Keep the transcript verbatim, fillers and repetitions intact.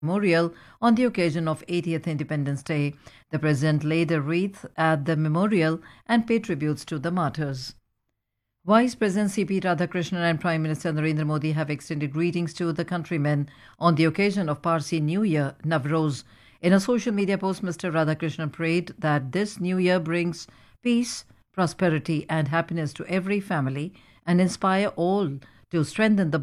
Memorial on the occasion of eightieth Independence Day. The President laid a wreath at the memorial and paid tributes to the martyrs. Vice President C P Radhakrishnan and Prime Minister Narendra Modi have extended greetings to the countrymen on the occasion of Parsi New Year, Navroz. In a social media post, Mister Radhakrishnan prayed that this new year brings peace, prosperity and happiness to every family and inspire all to strengthen the